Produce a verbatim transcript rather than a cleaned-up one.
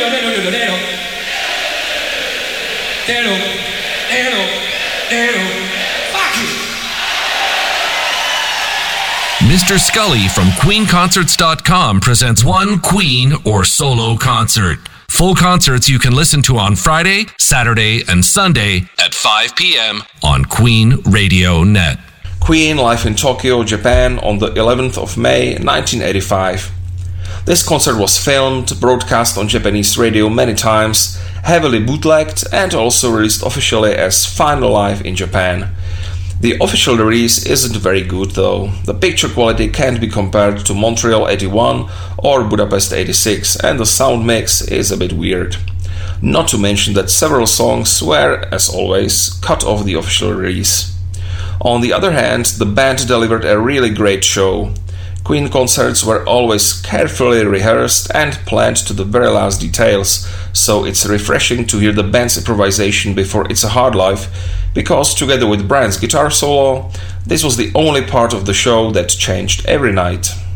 Mister Scully from Queen Concerts dot com presents one Queen or solo concert. Full concerts you can listen to on Friday, Saturday, and Sunday at five p.m. on Queen Radio Net. Queen live in Tokyo, Japan on the eleventh of May nineteen eighty-five. This concert was filmed, broadcast on Japanese radio many times, heavily bootlegged, and also released officially as Final Live in Japan. The official release isn't very good though. The picture quality can't be compared to Montreal eighty-one or Budapest eighty-six, and the sound mix is a bit weird. Not to mention that several songs were, as always, cut off the official release. On the other hand, the band delivered a really great show. Queen concerts were always carefully rehearsed and planned to the very last details, so it's refreshing to hear the band's improvisation before It's a Hard Life, because together with Brian's guitar solo, this was the only part of the show that changed every night.